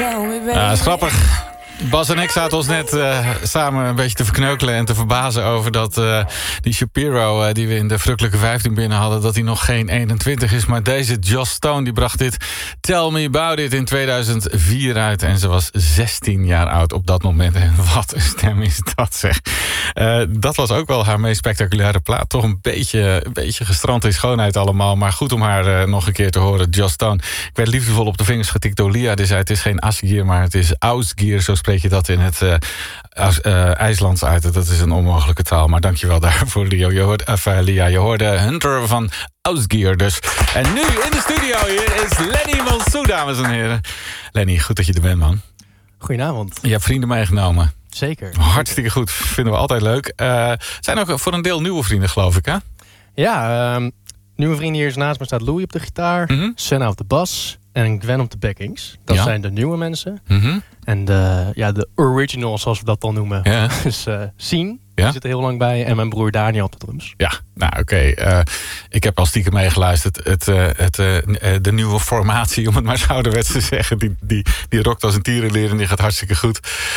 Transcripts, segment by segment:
is grappig. Bas en ik zaten ons net samen een beetje te verkneukelen en te verbazen over dat die Shapiro die we in de Verrukkelijke 15 binnen hadden, dat hij nog geen 21 is. Maar deze Joss Stone die bracht dit Tell Me About It in 2004 uit. En ze was 16 jaar oud op dat moment. En wat een stem is dat, zeg. Dat was ook wel haar meest spectaculaire plaat. Toch een beetje gestrand in schoonheid allemaal. Maar goed om haar nog een keer te horen, Joss Stone. Ik werd liefdevol op de vingers getikt door Lia. Die zei het is geen Asgier, maar het is Ausgier. Zo spreek je dat in het IJslands uit. Dat is een onmogelijke taal. Maar dankjewel daarvoor, Lia. Je hoorde Hunter van Ausgier dus. En nu in de studio hier is Lenny Monsou, dames en heren. Lenny, goed dat je er bent, man. Goedenavond. Je hebt vrienden meegenomen. Zeker. Hartstikke goed. Vinden we altijd leuk. Zijn ook voor een deel nieuwe vrienden, geloof ik, hè? Ja, nieuwe vrienden hier is naast me staat Louis op de gitaar. Senna op de bas. En Gwen op de backings. Dat zijn de nieuwe mensen. En de original, zoals we dat dan noemen, is Sien. Die zit er heel lang bij. En mijn broer Daniel op de drums. Ja, nou oké. Ik heb al stiekem meegeluisterd. De nieuwe formatie, om het maar zo ouderwets te zeggen. Die rokt als een tierenleer en die gaat hartstikke goed.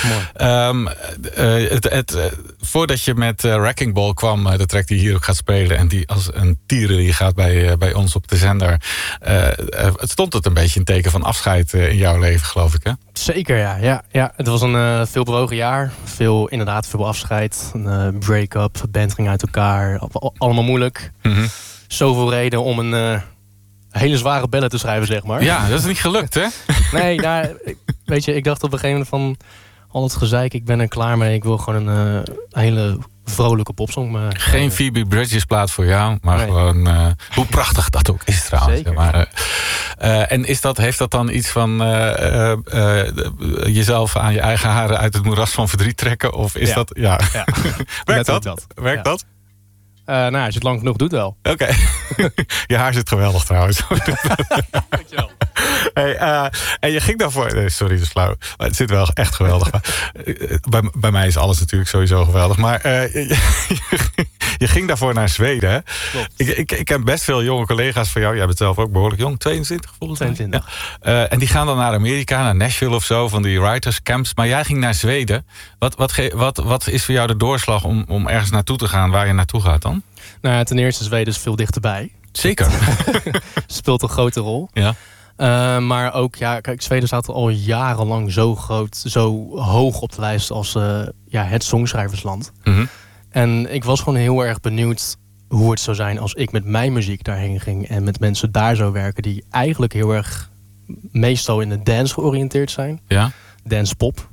Voordat je met Wrecking Ball kwam, de track die hier ook gaat spelen, en die als een tierenlier gaat bij ons op de zender. Het stond het een beetje een teken van afscheid in jouw leven, geloof ik, hè? Zeker, ja. Het was een veel bewogen jaar. Inderdaad veel afscheid. Een break-up, band ging uit elkaar. Allemaal moeilijk. Zoveel reden om een hele zware ballad te schrijven, zeg maar. Ja, dat is niet gelukt, hè? Nee, weet je, ik dacht op een gegeven moment van al het gezeik, ik ben er klaar mee. Ik wil gewoon een hele vrolijke popsong. Geen Phoebe Bridgers plaat voor jou, maar gewoon hoe prachtig dat ook is trouwens. Zeker. Maar, en heeft dat dan iets van jezelf aan je eigen haren uit het moeras van verdriet trekken? Of is dat... Ja. Werkt dat? Werkt dat? Als je het lang genoeg doet wel. Oké. Je haar zit geweldig trouwens. Dankjewel. Hey, en je ging daarvoor... sorry, dat is flauw. Maar het zit wel echt geweldig. Bij mij is alles natuurlijk sowieso geweldig. Maar je ging daarvoor naar Zweden. Hè? Ik ken best veel jonge collega's van jou. Jij bent zelf ook behoorlijk jong. 22 volgens mij. 22. Ja. En die gaan dan naar Amerika, naar Nashville of zo. Van die writers camps. Maar jij ging naar Zweden. Wat is voor jou de doorslag om ergens naartoe te gaan waar je naartoe gaat dan? Nou ja, ten eerste Zweden is veel dichterbij. Zeker. Speelt een grote rol. Ja. Maar ook, kijk, Zweden staat al jarenlang zo groot, zo hoog op de lijst als het songschrijversland. En ik was gewoon heel erg benieuwd hoe het zou zijn als ik met mijn muziek daarheen ging en met mensen daar zou werken die eigenlijk heel erg meestal in de dance georiënteerd zijn. Ja. Dance pop.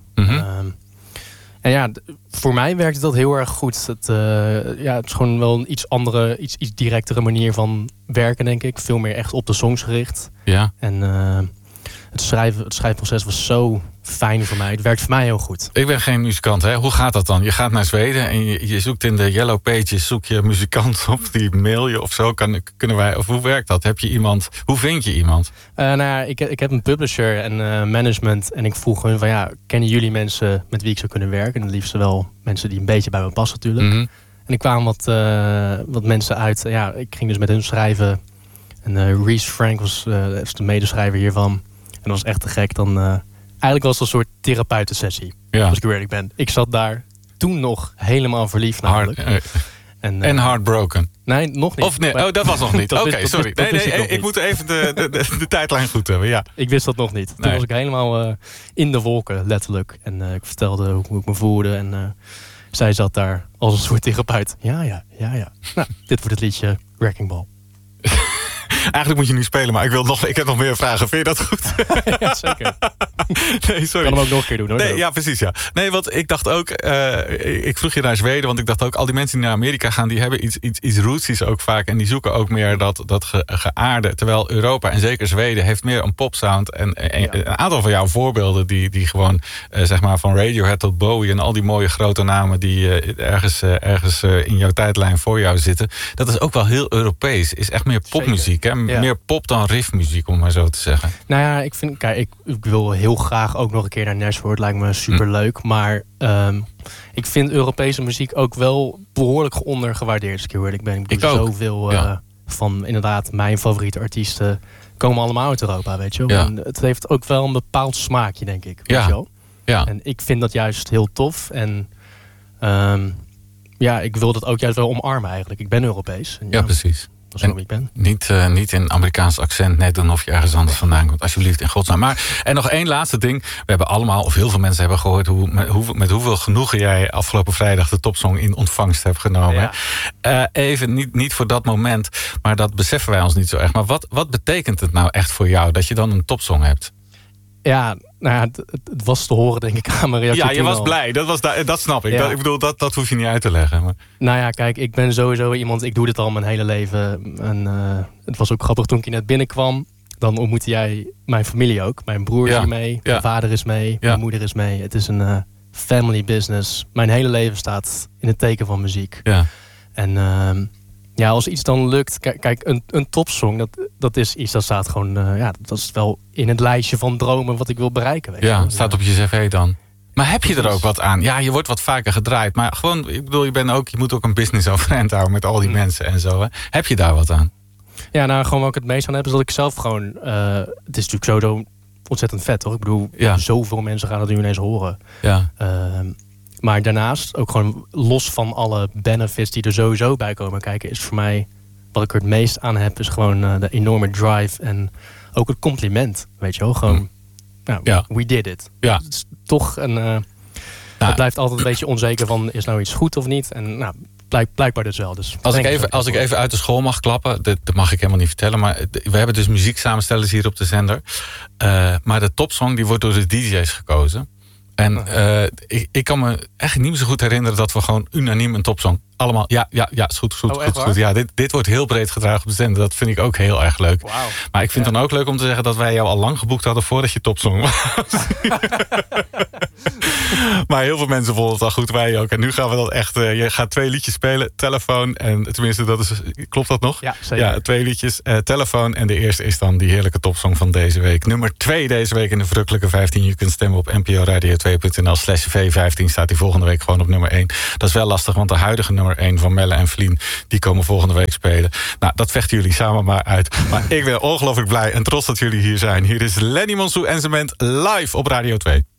En voor mij werkte dat heel erg goed. Het is gewoon wel een iets andere, iets directere manier van werken, denk ik. Veel meer echt op de songs gericht. Ja. En het schrijfproces was zo fijn voor mij. Het werkt voor mij heel goed. Ik ben geen muzikant, hè? Hoe gaat dat dan? Je gaat naar Zweden en je zoekt in de Yellow Pages, zoek je muzikant op, die mail je of zo. Kunnen wij, of hoe werkt dat? Heb je iemand? Hoe vind je iemand? Ik heb een publisher en management en ik vroeg hun van kennen jullie mensen met wie ik zou kunnen werken? En het liefst wel mensen die een beetje bij me passen natuurlijk. En ik kwam wat mensen uit. Ik ging dus met hun schrijven. En Reese Frank was de medeschrijver hiervan. En dat was echt te gek. Eigenlijk was het een soort therapeutensessie. Als ik eerlijk ben. Ik zat daar toen nog helemaal verliefd namelijk. En heartbroken. Nee, nog niet. Of nee, dat was nog niet. Oké, sorry. Ik moet even de tijdlijn goed hebben. Ja. Ik wist dat nog niet. Toen was ik helemaal in de wolken, letterlijk. En ik vertelde hoe ik me voelde. En zij zat daar als een soort therapeut. Ja. Nou, dit wordt het liedje Wrecking Ball. Eigenlijk moet je nu spelen, maar ik heb nog meer vragen. Vind je dat goed? Ja, zeker. Nee, sorry. Ik kan hem ook nog een keer doen, hoor. Nee, ja, precies, ja. Nee, want ik dacht ook... ik vroeg je naar Zweden, want ik dacht ook... al die mensen die naar Amerika gaan, die hebben iets rootsies ook vaak. En die zoeken ook meer dat geaarde. Terwijl Europa, en zeker Zweden, heeft meer een popsound. En een aantal van jouw voorbeelden... die gewoon, zeg maar, van Radiohead tot Bowie... en al die mooie grote namen... die ergens in jouw tijdlijn voor jou zitten... dat is ook wel heel Europees. Is echt meer popmuziek, hè? Meer pop dan riffmuziek, om maar zo te zeggen. Nou ja, ik wil heel graag ook nog een keer naar Nashville. Het lijkt me superleuk. Maar ik vind Europese muziek ook wel behoorlijk ondergewaardeerd. Als ik heel eerlijk ben. Ik bedoel, zoveel van inderdaad mijn favoriete artiesten komen allemaal uit Europa, weet je wel. Ja. En het heeft ook wel een bepaald smaakje, denk ik. Weet Ja. je wel? Ja. En ik vind dat juist heel tof. En ik wil dat ook juist wel omarmen eigenlijk. Ik ben Europees. En Ja, precies. Dat is wie ik ben. Niet in Amerikaans accent net doen of je ergens anders vandaan komt. Alsjeblieft, in godsnaam. Maar, en nog één laatste ding. We hebben allemaal, of heel veel mensen hebben gehoord... met hoeveel genoegen jij afgelopen vrijdag de topsong in ontvangst hebt genomen. Ja. Even, niet voor dat moment, maar dat beseffen wij ons niet zo erg. Maar wat betekent het nou echt voor jou dat je dan een topsong hebt? Ja, nou ja, het was te horen denk ik aan mijn reactie. Ja, je was blij. Dat snap ik. Ja. Ik bedoel, dat hoef je niet uit te leggen. Maar... Nou ja, kijk, ik ben sowieso iemand... Ik doe dit al mijn hele leven. En het was ook grappig toen ik net binnenkwam. Dan ontmoette jij mijn familie ook. Mijn broer is hier mee. Mijn vader is mee. Mijn moeder is mee. Het is een family business. Mijn hele leven staat in het teken van muziek. Ja. En als iets dan lukt... Kijk, een topsong, dat is iets dat staat gewoon... dat is wel in het lijstje van dromen wat ik wil bereiken. Weet je. Staat op je cv dan. Maar heb je er ook wat aan? Ja, je wordt wat vaker gedraaid. Maar gewoon, ik bedoel, je moet ook een business overeind houden met al die mensen en zo. Hè? Heb je daar wat aan? Ja, nou, gewoon wat ik het meest aan heb is dat ik zelf gewoon... het is natuurlijk zo ontzettend vet, hoor. Ik bedoel, zoveel mensen gaan het nu ineens horen. Ja. Maar daarnaast, ook gewoon los van alle benefits die er sowieso bij komen kijken... is voor mij, wat ik er het meest aan heb, is gewoon de enorme drive. En ook het compliment, weet je wel. Gewoon, we did it. Ja. Het is toch een... het blijft altijd een beetje onzeker van, is nou iets goed of niet? En blijkbaar dus wel. Dus als ik even uit de school mag klappen, dat mag ik helemaal niet vertellen, maar we hebben dus muzieksamenstellers hier op de zender. Maar de topsong die wordt door de DJ's gekozen. En ik kan me echt niet meer zo goed herinneren dat we gewoon unaniem een topsong allemaal, is goed. Ja, dit wordt heel breed gedragen op de zender. Dat vind ik ook heel erg leuk. Wow. Maar ik vind dan ook leuk om te zeggen dat wij jou al lang geboekt hadden voordat je topsong was. Maar heel veel mensen vonden het al goed, wij ook. En nu gaan we dat echt, je gaat 2 liedjes spelen, telefoon en tenminste, klopt dat nog? Ja, zeker. Ja, 2 liedjes, telefoon en de eerste is dan die heerlijke topsong van deze week. Nummer 2 deze week in de verrukkelijke 15. Je kunt stemmen op nporadio2.nl/V15 staat die volgende week gewoon op nummer 1. Dat is wel lastig, want de huidige nummer 1 van Melle en Vlien, die komen volgende week spelen. Nou, dat vechten jullie samen maar uit. Maar ik ben ongelooflijk blij en trots dat jullie hier zijn. Hier is Lenny Monsou en zijn band live op Radio 2.